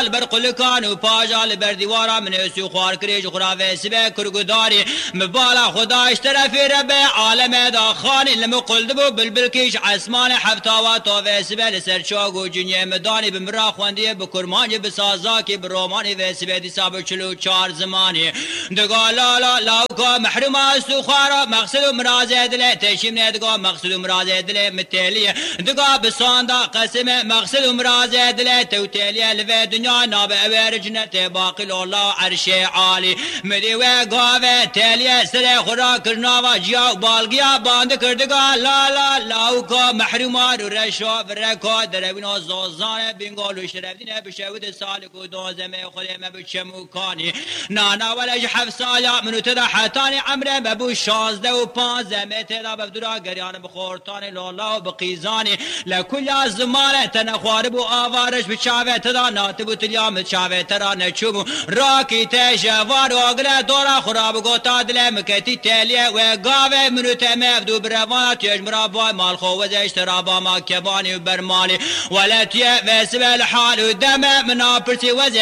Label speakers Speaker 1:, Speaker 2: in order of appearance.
Speaker 1: دال بر قلکان و پاجال بر دیوارا من اسو خوار کریج خرافه سبه کرگداری مبالا خداش طرفی رب عالم دا خانی لما قلدبو بلبل کیش عثمان حفتاوا توفه سبه لسر چاگو جنیه مدانی بمرا خوندیه بکرمانی بسازاکی برومانی و سبه دیسا بچلو چار زمانی دگا لالا لاوکا محروم استو خوارا مقصد و مرازه دله تشیم ندگا مقصد و مرازه دله متلیه دگا بساندا قسم مقصد و مرازه دله توتلیه لفه دنیا ناب اویر جنت باقی الله عرش عالی مدی و گاوه تلیه سر خورا کرناوا جیا بالگیا باند کردگا لالا لاوکا محرومان و رشا فرکا دربینا زازان بینگال و شرفدینه بشود سالک و دوزمه خودمه بچموکانی نانا ولج حفصایا منو تدا حتانی عمره ببو 16 و 15 متر بفدرا گریان بخورتان لالا و بقیزانی لکل زمان تنخوار بو آوارش بچاوه تدا ناتبو تلیام چاوه ترا نچوبو راکی تشوار و اگره دورا خراب گوتا دل مکتی تلیه و گاوه منو تمفدو بروان تیجمرا بای مال خووز اشترابا ما کبانی و برمالی ولتیه و سبل حال و دمه منا پرسی وزه